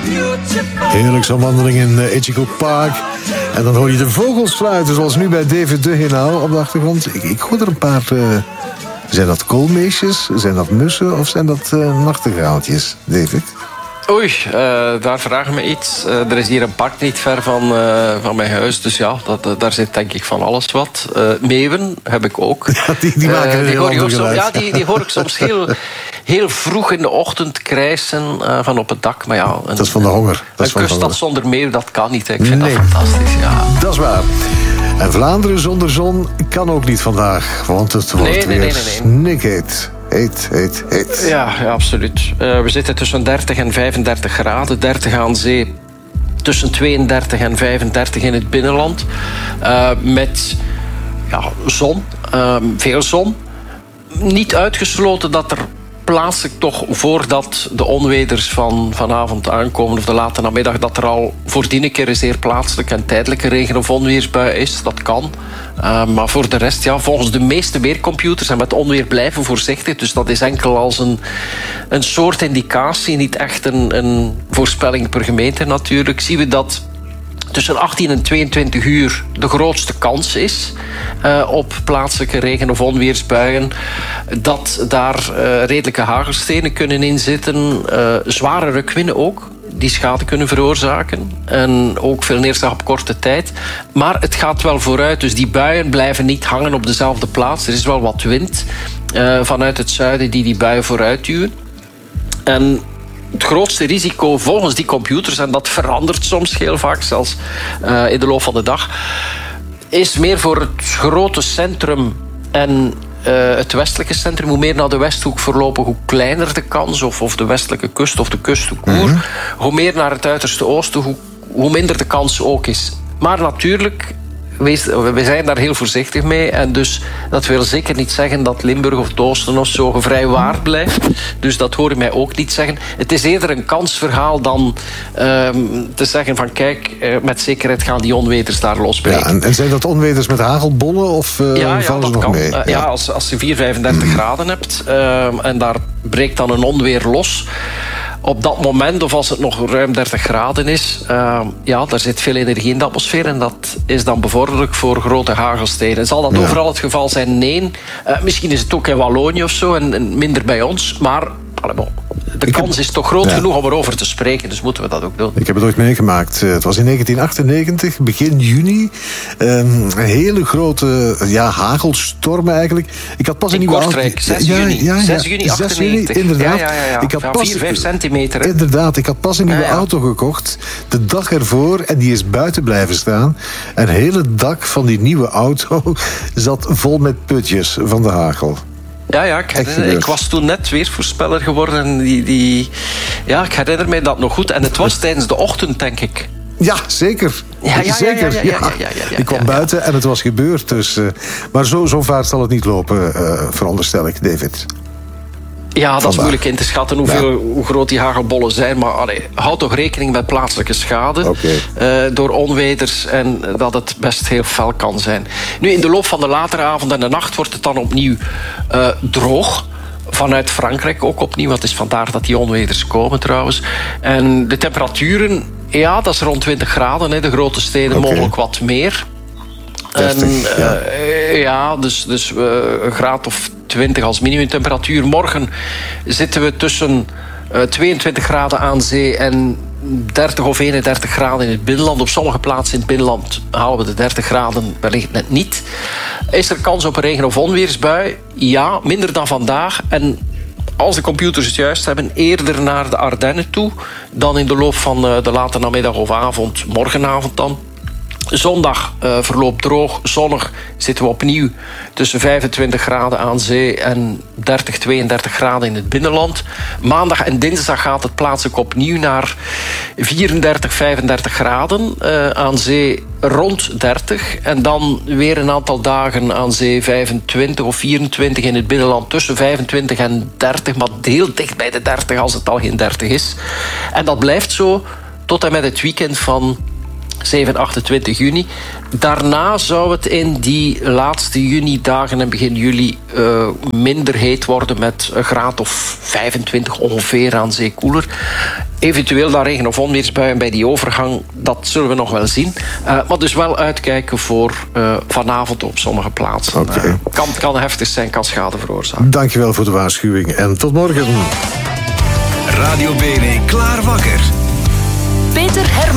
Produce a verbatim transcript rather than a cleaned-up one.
Heerlijk zo'n wandeling in uh, Ichigo Park. En dan hoor je de vogels fluiten, zoals nu bij David de Hinaal op de achtergrond. Ik, ik hoor er een paar... Uh, zijn dat koolmeesjes, zijn dat mussen of zijn dat uh, nachtegaaltjes, David? Oei, uh, daar vragen me iets. Uh, er is hier een park niet ver van, uh, van mijn huis. Dus ja, dat, uh, daar zit denk ik van alles wat. Uh, meeuwen heb ik ook. Ja, die, die maken uh, een heel ander geluid. Ja, die, die hoor ik soms heel, heel vroeg in de ochtend krijsen uh, van op het dak. Maar ja, een, dat is van de honger. Dat een kuststad zonder meeuw, dat kan niet. Hè. Ik vind nee. dat fantastisch. Ja. Dat is waar. En Vlaanderen zonder zon kan ook niet vandaag. Want het wordt nee, nee, weer nee, nee, nee. snikheet. Heet, heet, heet. Ja, ja, absoluut. Uh, we zitten tussen dertig en vijfendertig graden. dertig aan zee. Tussen tweeëndertig en vijfendertig in het binnenland. Uh, met ja, zon. Uh, veel zon. Niet uitgesloten dat er plaatselijk toch voordat de onweders van vanavond aankomen of de late namiddag, dat er al voordien een keer een zeer plaatselijke en tijdelijke regen- of onweersbui is. Dat kan. Uh, maar voor de rest, ja, volgens de meeste weercomputers, en met onweer blijven voorzichtig, dus dat is enkel als een, een soort indicatie, niet echt een, een voorspelling per gemeente natuurlijk, zien we dat tussen achttien en tweeëntwintig uur de grootste kans is uh, op plaatselijke regen- of onweersbuien. Dat daar uh, redelijke hagelstenen kunnen inzitten. Uh, zware rukwinden ook, die schade kunnen veroorzaken. En ook veel neerslag op korte tijd. Maar het gaat wel vooruit, dus die buien blijven niet hangen op dezelfde plaats. Er is wel wat wind uh, vanuit het zuiden die die buien vooruitduwen. En het grootste risico volgens die computers, en dat verandert soms heel vaak, zelfs uh, in de loop van de dag, is meer voor het grote centrum en uh, het westelijke centrum. Hoe meer naar de Westhoek verlopen, hoe kleiner de kans, of, of de westelijke kust of de kusthoekkoer. Mm-hmm. Hoe meer naar het uiterste oosten, hoe, hoe minder de kans ook is. Maar natuurlijk, we zijn daar heel voorzichtig mee. En dus dat wil zeker niet zeggen dat Limburg of het oosten of zo vrijwaard blijft. Dus dat hoor ik mij ook niet zeggen. Het is eerder een kansverhaal dan uh, te zeggen van kijk, uh, met zekerheid gaan die onweders daar losbreken. Ja, en, en zijn dat onweders met hagelbollen of uh, ja, ja, vallen ze dat nog kan. mee? Uh, ja. ja, als, als je vier, vijfendertig mm. graden hebt uh, en daar breekt dan een onweer los, op dat moment, of als het nog ruim dertig graden is, uh, ja, daar zit veel energie in de atmosfeer en dat is dan bevorderlijk voor grote hagelstenen. Zal dat ja. overal het geval zijn? Nee. Uh, misschien is het ook in Wallonië of zo en, en minder bij ons, maar allez, bon, de ik kans heb, is toch groot ja. genoeg om erover te spreken, dus moeten we dat ook doen. Ik heb het ooit meegemaakt. Het was in negentien achtennegentig, begin juni. Een hele grote ja, hagelstormen eigenlijk. Ik had pas in een nieuwe Kortrijk, zes juni. Ja, ja, zes juni achtennegentig. Inderdaad. Ja, ja, ja, ja. Ik had ja, pas, vier, vijf centimeter. Hè? Inderdaad, ik had pas een nieuwe ja, ja. auto gekocht. De dag ervoor, en die is buiten blijven staan. En het hele dak van die nieuwe auto zat vol met putjes van de hagel. Ja, ja ik, herinner, ik was toen net weersvoorspeller geworden. En die, die, ja, ik herinner mij dat nog goed. En het was tijdens de ochtend, denk ik. Ja, zeker. Ja, ja, zeker. Ja, ja, ja, ja, ja, ja, ja, ik kwam ja, ja. buiten en het was gebeurd. Dus, uh, maar zo, zo vaart zal het niet lopen, uh, veronderstel ik, David. Ja, dat Vandaag. is moeilijk in te schatten hoeveel, ja. hoe groot die hagelbollen zijn. Maar allee, houd toch rekening met plaatselijke schade okay. uh, door onweders en dat het best heel fel kan zijn. Nu, in de loop van de latere avond en de nacht wordt het dan opnieuw uh, droog. Vanuit Frankrijk ook opnieuw, want het is vandaar dat die onweders komen trouwens. En de temperaturen, ja, dat is rond twintig graden. Hè, de grote steden okay. mogelijk wat meer. dertig, en, ja. Uh, ja, dus, dus uh, een graad of twintig als minimumtemperatuur. Morgen zitten we tussen uh, tweeëntwintig graden aan zee en dertig of eenendertig graden in het binnenland. Op sommige plaatsen in het binnenland halen we de dertig graden wellicht net niet. Is er kans op een regen- of onweersbui? Ja, minder dan vandaag. En als de computers het juist hebben, eerder naar de Ardennen toe dan in de loop van de late namiddag of avond, morgenavond dan. Zondag uh, verloopt droog, zonnig, zitten we opnieuw tussen vijfentwintig graden aan zee en dertig, tweeëndertig graden in het binnenland. Maandag en dinsdag gaat het plaatselijk opnieuw naar vierendertig, vijfendertig graden uh, aan zee rond dertig. En dan weer een aantal dagen aan zee vijfentwintig of vierentwintig in het binnenland tussen vijfentwintig en dertig, maar heel dicht bij de dertig als het al geen dertig is. En dat blijft zo tot en met het weekend van zeven, achtentwintig juni. Daarna zou het in die laatste junidagen en begin juli uh, minder heet worden met een graad of vijfentwintig ongeveer aan zee koeler. Eventueel dan regen- of onweersbuien bij die overgang, dat zullen we nog wel zien. Uh, maar dus wel uitkijken voor uh, vanavond op sommige plaatsen. Okay. Uh, kan, kan heftig zijn, kan schade veroorzaken. Dankjewel voor de waarschuwing en tot morgen. Radio B N klaar wakker. Peter Hermans.